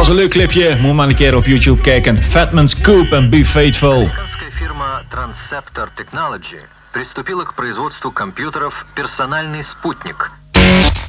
was een leuk clipje. Moet maar een keer op YouTube kijken. Fatman Scoop en Be Faithful. Американская фирма Transceptor Technology приступила к производству компьютеров «Персональный спутник».